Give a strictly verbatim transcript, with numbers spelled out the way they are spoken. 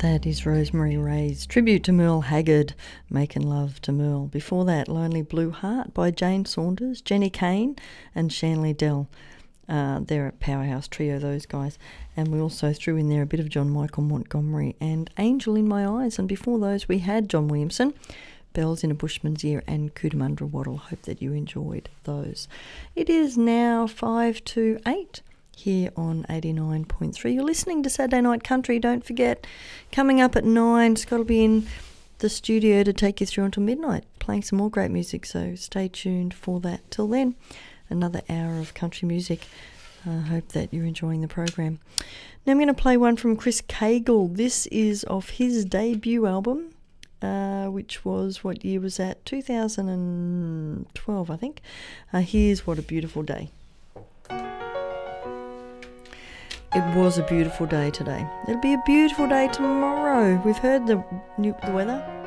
That is Rosemary Ray's tribute to Merle Haggard, Making Love to Merle. Before that, Lonely Blue Heart by Jane Saunders, Jenny Kane and Shanley Dell. Uh, they're a powerhouse trio, those guys. And we also threw in there a bit of John Michael Montgomery and Angel in My Eyes. And before those, we had John Williamson, Bells in a Bushman's Ear and Cootamundra Waddle. Hope that you enjoyed those. It is now five to eight. Here on eighty-nine point three. You're listening to Saturday Night Country. Don't forget, coming up at nine, Scott will be in the studio to take you through until midnight, playing some more great music, so stay tuned for that. Till then, another hour of country music. I uh, hope that you're enjoying the program. Now I'm going to play one from Chris Cagle. This is off his debut album, uh, which was, what year was that? two thousand twelve, I think. Uh, here's What a Beautiful Day. It was a beautiful day today. It'll be a beautiful day tomorrow. We've heard the, new, the weather.